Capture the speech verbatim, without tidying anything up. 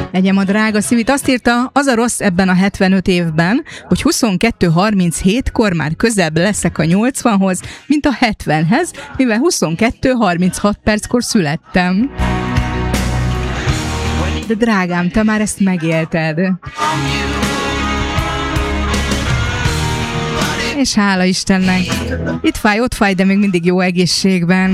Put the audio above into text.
Legyen a drága szívit. Azt írta, az a rossz ebben a hetvenöt évben, hogy huszonkettő harminchét-kor már közebb leszek a nyolcvanhoz, mint a hetvenhez, mivel huszonkettő harminchat perckor születtem. De drágám, te már ezt megélted. És hála Istennek. Itt fáj, ott fáj, de még mindig jó egészségben.